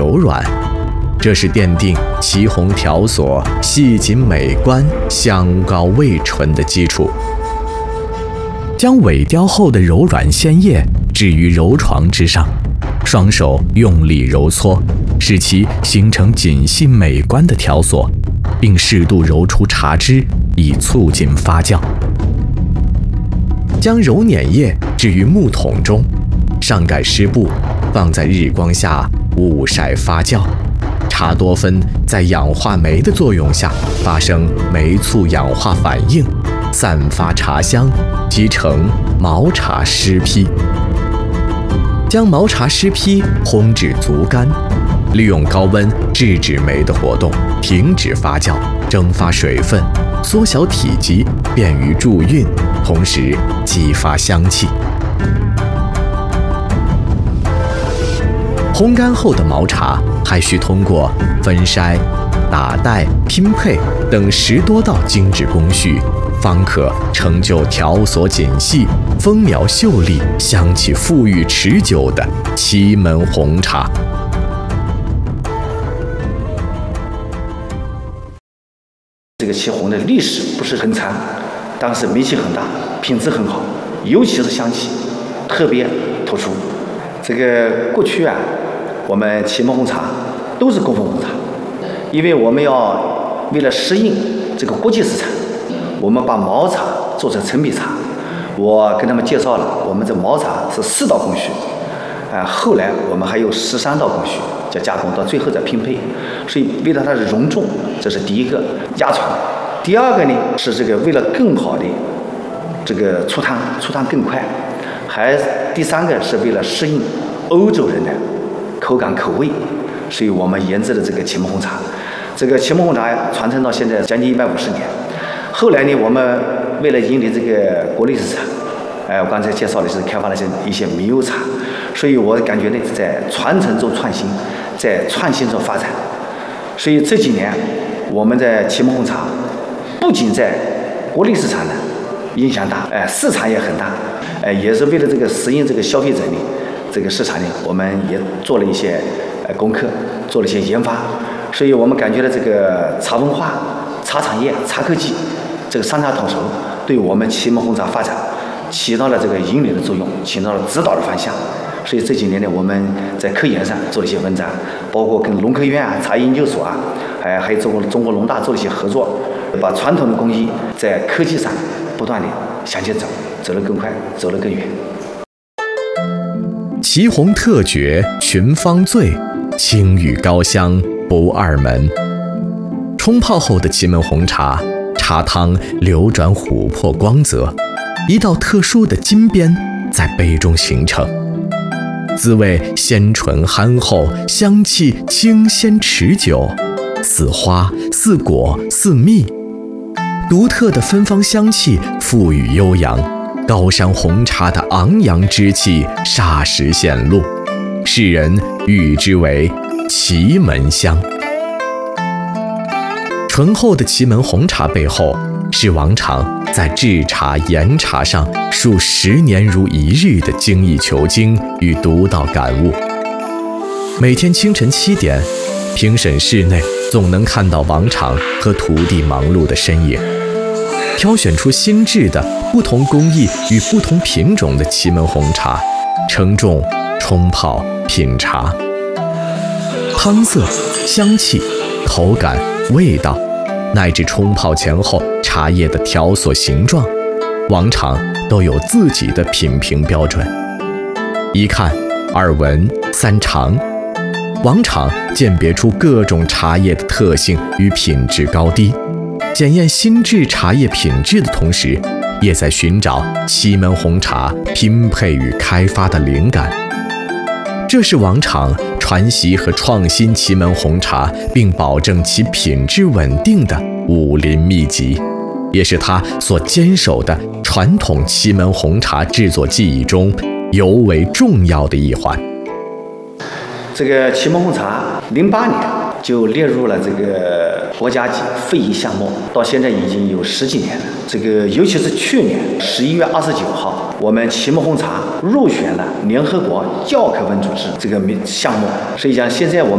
柔软，这是奠定祁红条索细紧美观、香高味醇的基础。将萎凋后的柔软鲜叶置于柔床之上，双手用力揉搓，使其形成紧细美观的条索，并适度揉出茶汁，以促进发酵。将揉捻叶置于木桶中，上盖湿布，放在日光下捂晒发酵。茶多酚在氧化酶的作用下发生酶促氧化反应，散发茶香，即成毛茶湿坯。将毛茶湿坯烘至足干，利用高温制止酶的活动，停止发酵，蒸发水分，缩小体积，便于助运，同时激发香气。烘干后的毛茶还需通过分筛、打带、拼配等10多道精致工序，方可成就条索紧细、风苗秀丽、香气馥郁持久的祁门红茶。 这个祁红的历史不是很长，但是名气很大，品质很好，尤其是香气特别突出。这个过去啊，我们祁门红茶都是工坊红茶，因为我们要为了适应这个国际市场，我们把毛茶做成陈皮茶。我跟他们介绍了，我们这毛茶是4道工序，后来我们还有13道工序，叫加工，到最后再拼配。所以为了它的容重，这是第一个压床。第二个呢是这个为了更好的这个出汤更快，第三个是为了适应欧洲人的口感口味，所以我们研制了这个祁门红茶。这个祁门红茶传承到现在将近150年。后来呢，我们为了引领这个国内市场，我刚才介绍的是开发了一些名优茶，所以我感觉呢，在传承中创新，在创新中发展。所以这几年我们在祁门红茶不仅在国内市场呢影响大，市场也很大，也是为了这个适应这个消费者呢这个市场呢，我们也做了一些功课，做了一些研发。所以我们感觉到这个茶文化、茶产业、茶科技这个三茶统筹，对我们祁门红茶发展起到了这个引领的作用，起到了指导的方向。所以这几年呢，我们在科研上做了一些文章，包括跟农科院啊、茶叶研究所啊，还有中国农大做了一些合作，把传统的工艺在科技上不断的向前走，走得更快，走得更远。 祁红特绝群芳醉，清郁高香不二门。冲泡后的祁门红茶，茶汤流转琥珀光泽，一道特殊的金边在杯中形成，滋味鲜醇憨厚，香气清鲜持久，似花似果似蜜。独特的芬芳香气馥郁悠扬，高山红茶的昂扬之气霎时显露，世人誉之为祁门香。醇厚的祁门红茶背后，是王厂在制茶研茶上数10年如一日的精益求精与独到感悟。每天清晨7点，评审室内总能看到王厂和徒弟忙碌的身影，挑选出新制的不同工艺与不同品种的祁门红茶，称重、冲泡、品茶。汤色、香气、口感、味道，乃至冲泡前后茶叶的条索形状，王厂都有自己的品评标准。一看、二闻、三尝，王厂鉴别出各种茶叶的特性与品质高低，检验新制茶叶品质的同时，也在寻找祁门红茶拼配与开发的灵感。这是王厂传习和创新祁门红茶，并保证其品质稳定的武林秘籍，也是他所坚守的传统祁门红茶制作技艺中尤为重要的一环。 这个祁门红茶08年就列入了这个国家级非遗项目，到现在已经有10几年了。这个尤其是去年11月29号，我们祁门红茶入选了联合国教科文组织这个项目。所以讲，现在我们